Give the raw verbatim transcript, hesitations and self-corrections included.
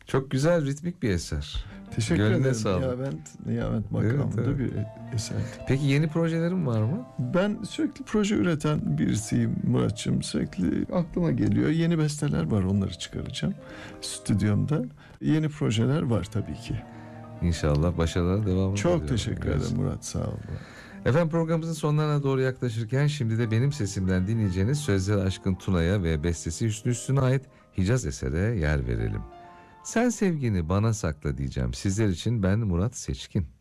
Çok güzel, ritmik bir eser. Teşekkür Gönlüne ederim. sağlık. Nihavent, Nihavent makamında Evet, evet. bir eser. Peki yeni projelerin var mı? Ben sürekli proje üreten birisiyim Muratçığım. Sürekli aklıma geliyor. Yeni besteler var, onları çıkaracağım stüdyomda. Yeni projeler var tabii ki. İnşallah başarılar devam ediyor. Çok teşekkür ederim Murat, sağ ol. Efendim, programımızın sonlarına doğru yaklaşırken şimdi de benim sesimden dinleyeceğiniz sözleri Aşkın Tuna'ya ve bestesi Hüsnü Üstün'e ait Hicaz esere yer verelim. Sen sevgini bana sakla diyeceğim. Sizler için ben Murat Seçkin.